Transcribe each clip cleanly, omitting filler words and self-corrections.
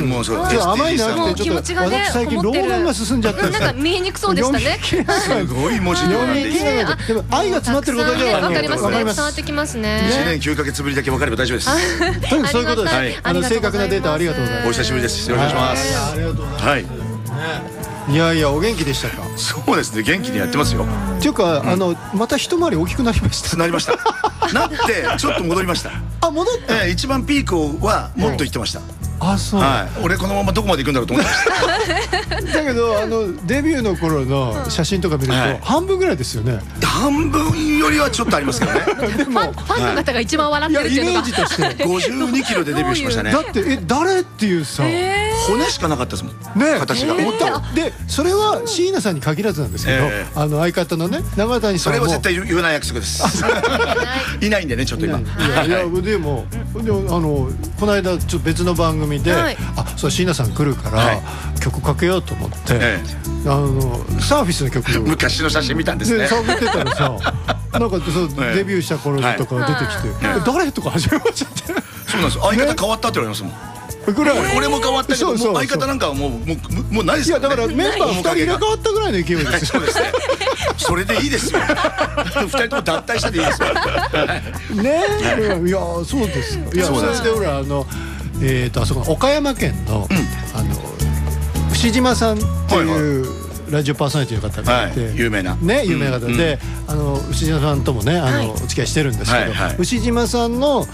もうそうちょっと甘いなって気ちょっと持ちがね私最近老眼が進んじゃってなんか見えにくそうでしたね。 すごい文字になっていてでも愛が詰まってることじゃわかりますね。伝わかります。 わってきますね。 1年9ヶ月ぶりだけ分かれば大丈夫です。 とにかくそういうことです。 はい正確なデータありがとうございます。 お久しぶりです。よろしくお願いします。 ありがとうございます。 はい、 いやいやお元気でしたか。 そうですね、元気にやってますよ。 っていうかまた一回り大きくなりました。 なりましたなってちょっと戻りました。 あ戻った。 一番ピークはもっと言ってました。 あそう。 はい、俺このままどこまで行くんだろうと思ってました。 だけどデビューの頃の写真とか見ると半分ぐらいですよね。 半分よりはちょっとありますけどね。 でもファンの方が一番笑いってるっていうのがやイメージとして 52キロでデビューしましたね。 だって誰っていうさ骨しかなかったですもん、 ね形が。 でそれは椎名さんに限らずなんですけど相方のね永谷さんもそれは絶対言わない約束です。いないんでね、ちょっと今。 いやでもこの間ちょっと別の番組でそう椎名さん来るから曲かけようと思ってサーフィスの曲を昔の写真見たんですね。 探ってたらさなんかそうデビューした頃とか出てきて誰とか始めましちゃって。 そうなんです。相方変わったって言われますもん。 ぐらい俺も変わったけど、もう相方なんかはもうないですいやからね。 だからメンバー2人入れ替わったぐらいの勢いですよ。 そうですね。それでいいですよ。2人とも脱退したでいいですよ。 ねいやそうですか。いやそれで俺あそこの岡山県の牛島さんっていうラジオパーソナリティの方がいて有名なね有名な方で牛島さんともねお付き合いしてるんですけど牛島さんの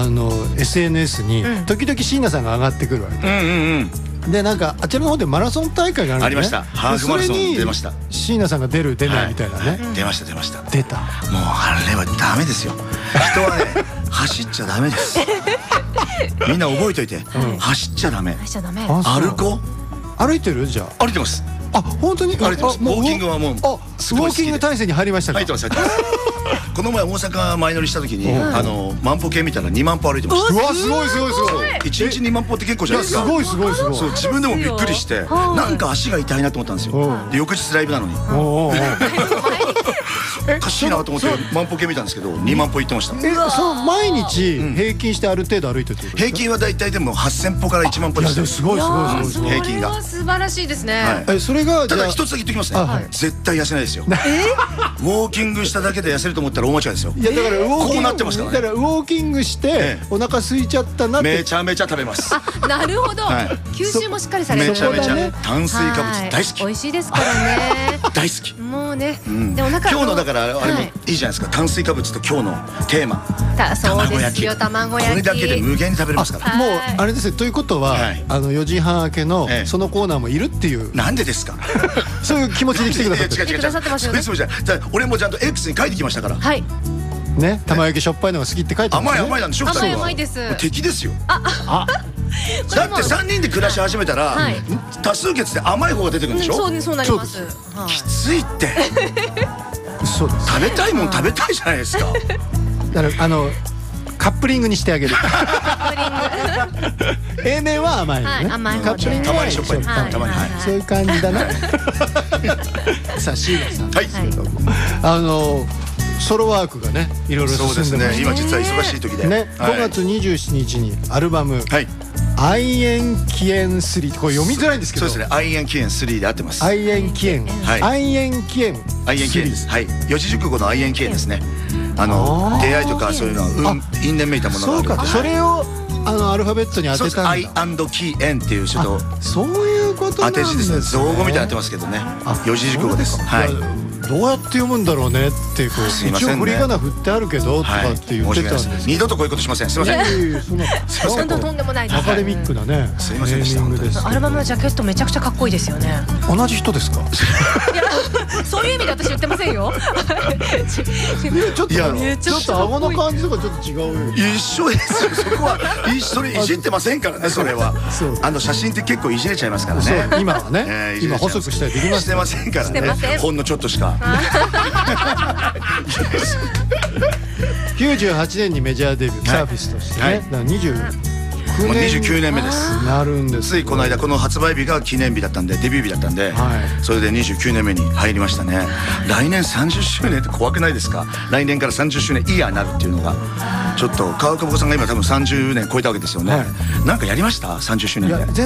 SNS に時々椎名さんが上がってくるわけでなんかあちらの方でマラソン大会があるんでありました。ハーフマラソン出ました。 椎名さんが出る出ないみたいなね出ました。 出た。 もうあれはダメですよ。人はね走っちゃダメです。みんな覚えといて、走っちゃダメ。歩いてるじゃ歩いてます。 あ本当に歩いてます。ウォーキングはもうウォーキング体制に入りましたか。 入ってます。この前大阪前乗りした時に万歩計見たら2万歩歩いてました。 うわすごい1 日2万歩って結構じゃないですか。 すごいそう自分でもびっくりしてなんか足が痛いなと思ったんですよ。で翌日ライブなのにおかしいなと思って万歩計見たんですけど2万歩行ってました。 そう毎日平均してある程度歩いてるってことですか。 平均はだいたいでも8000歩から1万歩でした。 すごい平均が素晴らしいですね。 それがただ一つだけ言っておきますね。絶対痩せないですよ。ウォーキングしただけで痩せると思ったら大間違いですよ。 いやだからこうなってますからね。 だからウォーキングしてお腹空いちゃったなってめちゃめちゃ食べます。 なるほど。吸収もしっかりされる。 めちゃめちゃ炭水化物大好き。 美味しいですからね。 大好き。 もうね。でお腹今日のだからあれもいいじゃないですか。炭水化物と今日のテーマそうですよ。卵焼き。 これだけで無限に食べれますから。 もうあれですよ。ということは4時半明けのそのコーナーもいるっていう。 なんでですか。 そういう気持ちで来てくださって。 違うくださってますよね。 俺もちゃんと X に書いてきましたから。 はいね、玉焼きしょっぱいのが好きって書いてますね。 甘いなんでしょ。 甘いです。 敵ですよ。だって3人で暮らし始めたら多数決で甘い方が出てくるんでしょ。 そうなります。 きついって。 そうです。 食べたいもん食べたいじゃないですか。 だからカップリングにしてあげる。A 面は甘いのね。カップリングたまにしょっぱい。たまにそういう感じだな。さあ椎名さんですけどもソロワークがねいろいろ進んでますね。 今実は忙しい時でね5月27日にアルバム愛煙起煙3これ読みづらいんですけどそうですね愛煙起煙3で合ってます。 愛煙起煙です。はい四字熟語の愛煙起煙ですね。出会いとかそういうのは因縁めいたものがある。 そうかそれをアルファベットに当てたんだ。 愛&起煙っていうちょっとそういうことなんですね。 当て字ですね。造語みたいになってますけどね。四字熟語です。はい。 どうやって読むんだろうねって一応振り仮名振ってあるけどとかって言ってたんです。 二度とこういうことしません。すみません。 とんでもないです。 アカデミックなね。 すみませんでした。 アルバムのジャケットめちゃくちゃかっこいいですよね。 同じ人ですか。 そういう意味で私言ってませんよ。 ちょっと顎の感じとかちょっと違うよ。 一緒ですよ。そこはそれいじってませんからね。それは写真って結構いじれちゃいますからね。 今はね今細くしたりできます。 してませんからね。ほんのちょっとしか。 98年にメジャーデビューサーフィスとしてね 29年目です。 なるんです。 ついこの間この発売日が記念日だったんでデビュー日だったんでそれで29年目に入りましたね。来年30周年って怖くないですか。来年から30周年イヤーになるっていうのがちょっと川久保さんが今多分30年超えたわけですよね。なんかやりました30周年で。